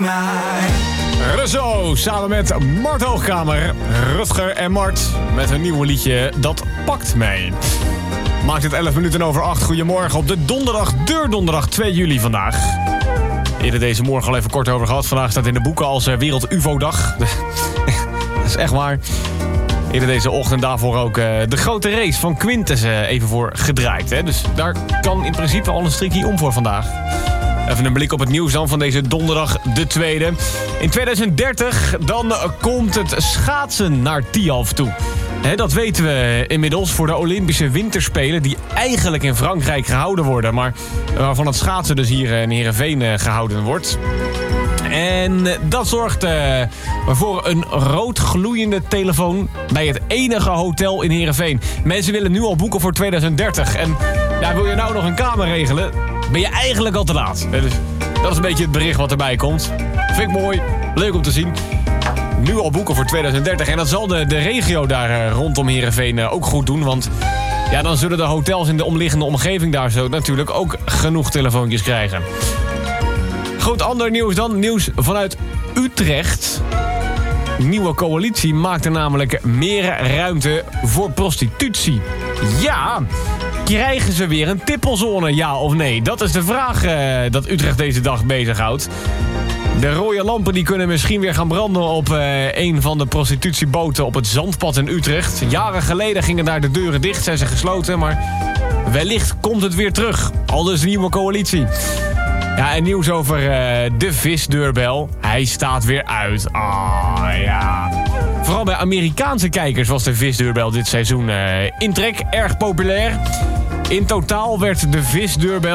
Rezo, samen met Mart Hoogkamer, Rutger en Mart met hun nieuwe liedje Dat Pakt Mij. Maakt het 11 minuten over 8. Goedemorgen op de donderdag 2 juli vandaag. Eerder deze morgen al even kort over gehad. Vandaag staat in de boeken als Wereld UFO-dag. Dat is echt waar. Eerder deze ochtend daarvoor ook de grote race van Quintes even voor gedraaid. Hè? Dus daar kan in principe al een strikje om voor vandaag. Even een blik op het nieuws dan van deze donderdag de 2e. In 2030 dan komt het schaatsen naar Tialf toe. Dat weten we inmiddels voor de Olympische Winterspelen die eigenlijk in Frankrijk gehouden worden. Maar waarvan het schaatsen dus hier in Heerenveen gehouden wordt. En dat zorgt voor een rood gloeiende telefoon bij het enige hotel in Heerenveen. Mensen willen nu al boeken voor 2030. En wil je nou nog een kamer regelen, ben je eigenlijk al te laat. Dus dat is een beetje het bericht wat erbij komt. Vind ik mooi, leuk om te zien. Nu al boeken voor 2030. En dat zal de regio daar rondom Heerenveen ook goed doen. Want dan zullen de hotels in de omliggende omgeving daar zo natuurlijk ook genoeg telefoontjes krijgen. Goed, ander nieuws dan. Nieuws vanuit Utrecht. Nieuwe coalitie maakt er namelijk meer ruimte voor prostitutie. Ja, krijgen ze weer een tippelzone, ja of nee? Dat is de vraag dat Utrecht deze dag bezighoudt. De rode lampen die kunnen misschien weer gaan branden op een van de prostitutieboten op het Zandpad in Utrecht. Jaren geleden gingen daar de deuren dicht, zijn ze gesloten, maar wellicht komt het weer terug. Aldus de nieuwe coalitie. Ja, en nieuws over de visdeurbel. Hij staat weer uit. Vooral bij Amerikaanse kijkers was de visdeurbel dit seizoen in trek erg populair. In totaal werd de visdeurbel